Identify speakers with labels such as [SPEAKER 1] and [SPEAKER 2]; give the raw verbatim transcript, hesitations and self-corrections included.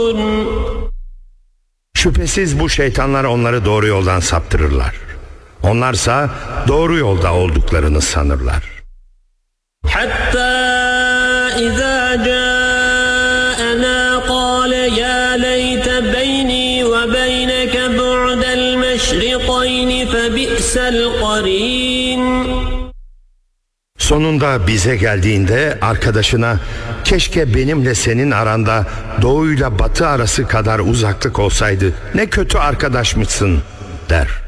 [SPEAKER 1] Şüphesiz bu şeytanlar onları doğru yoldan saptırırlar. Onlarsa doğru yolda olduklarını sanırlar.
[SPEAKER 2] Hatta izâ câenâ kâle yâ leyte beyni ve beyneke bu'del meşriqayni febi'sel qarîn.
[SPEAKER 1] Sonunda bize geldiğinde arkadaşına keşke benimle senin aranda doğuyla batı arası kadar uzaklık olsaydı, ne kötü arkadaşmışsın der.